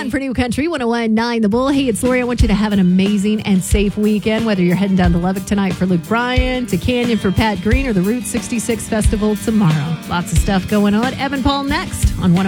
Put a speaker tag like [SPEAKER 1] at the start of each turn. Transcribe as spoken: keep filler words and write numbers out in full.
[SPEAKER 1] on for New Country one oh one point nine The Bull. Hey, it's Lori. I want you to have an amazing and safe weekend, whether you're heading down to Lubbock tonight for Luke Bryan, to Canyon for Pat Green, or the Route sixty-six Festival tomorrow. Lots of stuff going on. Evan Paul next on one oh one.